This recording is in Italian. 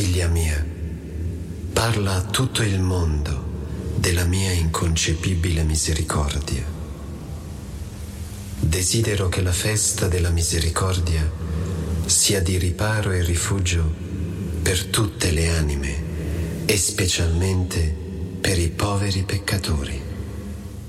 Figlia mia, parla a tutto il mondo della mia inconcepibile misericordia. Desidero che la festa della misericordia sia di riparo e rifugio per tutte le anime e specialmente per i poveri peccatori.